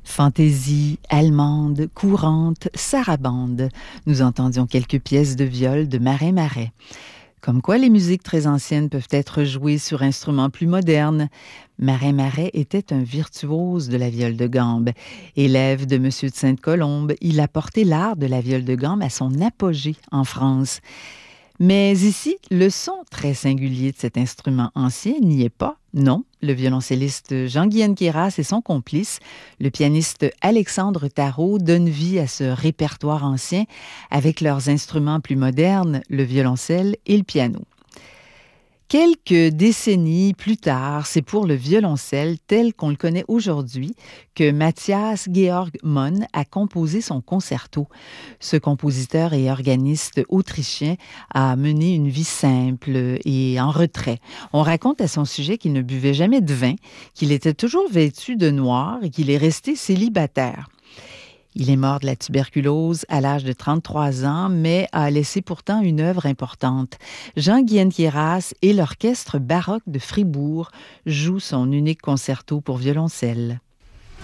Fantaisie, allemande, courante, sarabande. Nous entendions quelques pièces de viol de Marais. Comme quoi les musiques très anciennes peuvent être jouées sur instruments plus modernes. Marais était un virtuose de la viole de gambe. Élève de Monsieur de Sainte-Colombe, il a porté l'art de la viole de gambe à son apogée en France. Mais ici, le son très singulier de cet instrument ancien n'y est pas. Non, le violoncelliste Jean-Guyen Queyras et son complice, le pianiste Alexandre Tarot, donnent vie à ce répertoire ancien avec leurs instruments plus modernes, le violoncelle et le piano. Quelques décennies plus tard, c'est pour le violoncelle tel qu'on le connaît aujourd'hui que Matthias Georg Monn a composé son concerto. Ce compositeur et organiste autrichien a mené une vie simple et en retrait. On raconte à son sujet qu'il ne buvait jamais de vin, qu'il était toujours vêtu de noir et qu'il est resté célibataire. Il est mort de la tuberculose à l'âge de 33 ans, mais a laissé pourtant une œuvre importante. Jean-Guyen Queyras et l'Orchestre baroque de Fribourg jouent son unique concerto pour violoncelle.